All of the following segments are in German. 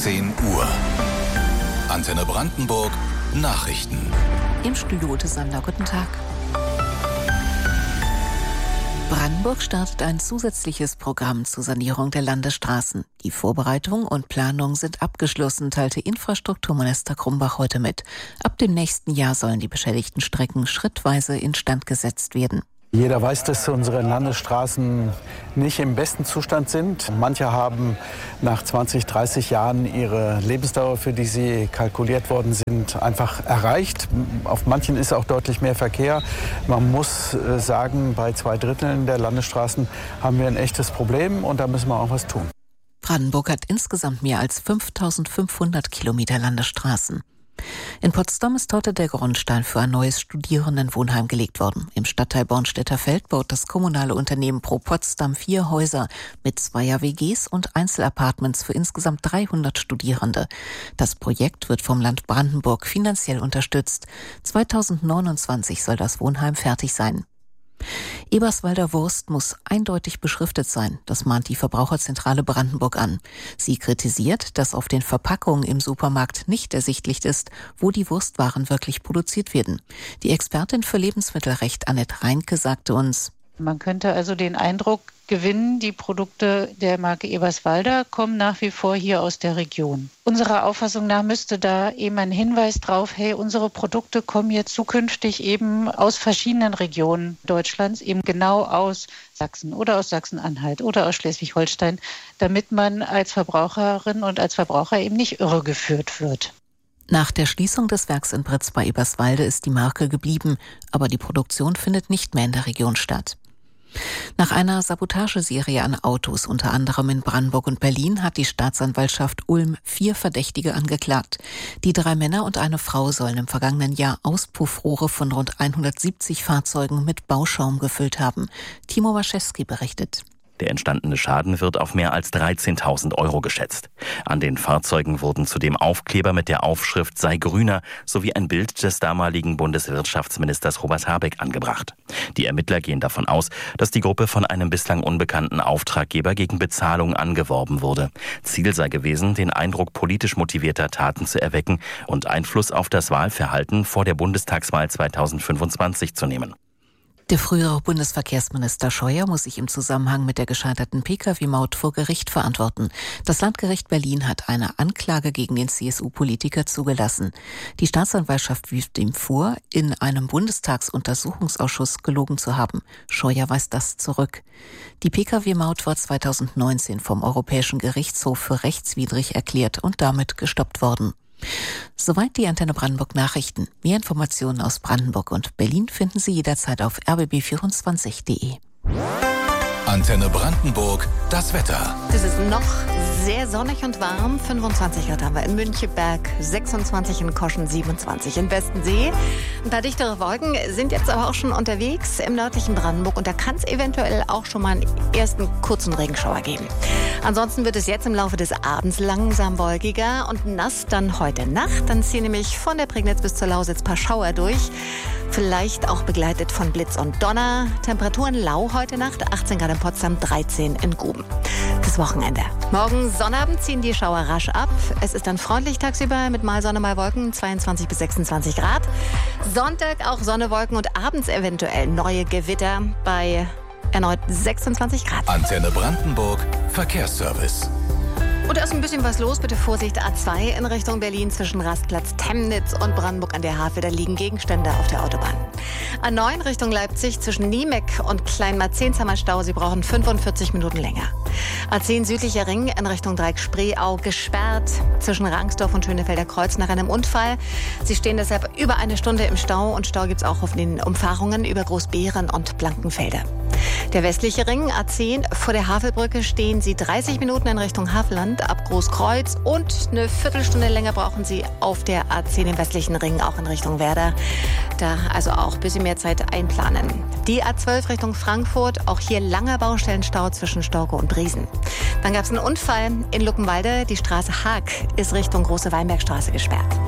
10 Uhr. Antenne Brandenburg Nachrichten. Im Studio Ute Sander, guten Tag. Brandenburg startet ein zusätzliches Programm zur Sanierung der Landesstraßen. Die Vorbereitung und Planung sind abgeschlossen, teilte Infrastrukturminister Krumbach heute mit. Ab dem nächsten Jahr sollen die beschädigten Strecken schrittweise instand gesetzt werden. Jeder weiß, dass unsere Landesstraßen nicht im besten Zustand sind. Manche haben nach 20, 30 Jahren ihre Lebensdauer, für die sie kalkuliert worden sind, einfach erreicht. Auf manchen ist auch deutlich mehr Verkehr. Man muss sagen, bei 2/3 der Landesstraßen haben wir ein echtes Problem und da müssen wir auch was tun. Brandenburg hat insgesamt mehr als 5.500 Kilometer Landesstraßen. In Potsdam ist heute der Grundstein für ein neues Studierendenwohnheim gelegt worden. Im Stadtteil Bornstedter Feld baut das kommunale Unternehmen Pro Potsdam 4 Häuser mit 2er WGs und Einzelapartments für insgesamt 300 Studierende. Das Projekt wird vom Land Brandenburg finanziell unterstützt. 2029 soll das Wohnheim fertig sein. Eberswalder Wurst muss eindeutig beschriftet sein, das mahnt die Verbraucherzentrale Brandenburg an. Sie kritisiert, dass auf den Verpackungen im Supermarkt nicht ersichtlich ist, wo die Wurstwaren wirklich produziert werden. Die Expertin für Lebensmittelrecht Annette Reinke sagte uns: Man könnte also den Eindruck gewinnen, die Produkte der Marke Eberswalder kommen nach wie vor hier aus der Region. Unserer Auffassung nach müsste da eben ein Hinweis drauf, hey, unsere Produkte kommen jetzt zukünftig eben aus verschiedenen Regionen Deutschlands, eben genau aus Sachsen oder aus Sachsen-Anhalt oder aus Schleswig-Holstein, damit man als Verbraucherin und als Verbraucher eben nicht irregeführt wird. Nach der Schließung des Werks in Britz bei Eberswalde ist die Marke geblieben, aber die Produktion findet nicht mehr in der Region statt. Nach einer Sabotageserie an Autos, unter anderem in Brandenburg und Berlin, hat die Staatsanwaltschaft Ulm 4 Verdächtige angeklagt. Die 3 Männer und eine Frau sollen im vergangenen Jahr Auspuffrohre von rund 170 Fahrzeugen mit Bauschaum gefüllt haben. Timo Waschewski berichtet. Der entstandene Schaden wird auf mehr als 13.000 € geschätzt. An den Fahrzeugen wurden zudem Aufkleber mit der Aufschrift "Sei grüner" sowie ein Bild des damaligen Bundeswirtschaftsministers Robert Habeck angebracht. Die Ermittler gehen davon aus, dass die Gruppe von einem bislang unbekannten Auftraggeber gegen Bezahlung angeworben wurde. Ziel sei gewesen, den Eindruck politisch motivierter Taten zu erwecken und Einfluss auf das Wahlverhalten vor der Bundestagswahl 2025 zu nehmen. Der frühere Bundesverkehrsminister Scheuer muss sich im Zusammenhang mit der gescheiterten Pkw-Maut vor Gericht verantworten. Das Landgericht Berlin hat eine Anklage gegen den CSU-Politiker zugelassen. Die Staatsanwaltschaft wirft ihm vor, in einem Bundestagsuntersuchungsausschuss gelogen zu haben. Scheuer weist das zurück. Die Pkw-Maut war 2019 vom Europäischen Gerichtshof für rechtswidrig erklärt und damit gestoppt worden. Soweit die Antenne Brandenburg Nachrichten. Mehr Informationen aus Brandenburg und Berlin finden Sie jederzeit auf rbb24.de. Antenne Brandenburg, das Wetter. Es ist noch sehr sonnig und warm. 25 Grad haben wir in Münchenberg, 26 in Koschen, 27 in Westensee. Ein paar dichtere Wolken sind jetzt aber auch schon unterwegs im nördlichen Brandenburg und da kann es eventuell auch schon mal einen ersten kurzen Regenschauer geben. Ansonsten wird es jetzt im Laufe des Abends langsam wolkiger und nass dann heute Nacht. Dann ziehen nämlich von der Prignitz bis zur Lausitz ein paar Schauer durch. Vielleicht auch begleitet von Blitz und Donner. Temperaturen lau heute Nacht, 18 Grad in Potsdam, 13 in Guben. Das Wochenende. Morgen Sonnabend ziehen die Schauer rasch ab. Es ist dann freundlich tagsüber mit mal Sonne, mal Wolken, 22 bis 26 Grad. Sonntag auch Sonne, Wolken und abends eventuell neue Gewitter bei erneut 26 Grad. Antenne Brandenburg Verkehrsservice. Und da ist ein bisschen was los. Bitte Vorsicht, A2 in Richtung Berlin zwischen Rastplatz Temnitz und Brandenburg an der Havel. Da liegen Gegenstände auf der Autobahn. A9 Richtung Leipzig zwischen Niemeck und Kleinmarzehnshammer Stau. Sie brauchen 45 Minuten länger. A10 südlicher Ring in Richtung Dreieck-Spreeau gesperrt zwischen Rangsdorf und Schönefelder Kreuz nach einem Unfall. Sie stehen deshalb über eine Stunde im Stau und Stau gibt es auch auf den Umfahrungen über Großbeeren und Blankenfelder. Der westliche Ring, A10, vor der Havelbrücke stehen Sie 30 Minuten in Richtung Havelland ab Großkreuz und eine Viertelstunde länger brauchen Sie auf der A10 im westlichen Ring, auch in Richtung Werder. Da also auch ein bisschen mehr Zeit einplanen. Die A12 Richtung Frankfurt, auch hier langer Baustellenstau zwischen Storkow und Briesen. Dann gab es einen Unfall in Luckenwalde. Die Straße Haag ist Richtung Große Weinbergstraße gesperrt.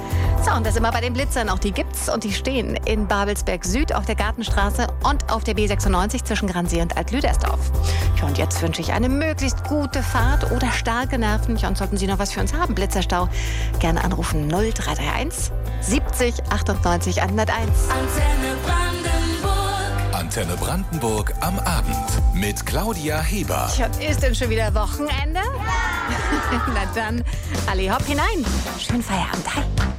So, und das immer bei den Blitzern. Auch die gibt's und die stehen in Babelsberg Süd auf der Gartenstraße und auf der B96 zwischen Gransee und Alt-Lüdersdorf. Ja, und jetzt wünsche ich eine möglichst gute Fahrt oder starke Nerven. Ja, und sollten Sie noch was für uns haben, Blitzerstau, gerne anrufen 0331 70 98 101. Antenne Brandenburg. Antenne Brandenburg am Abend mit Claudia Heber. Tja, ist denn schon wieder Wochenende? Ja! Na dann, alle hopp hinein. Schönen Feierabend. Hi.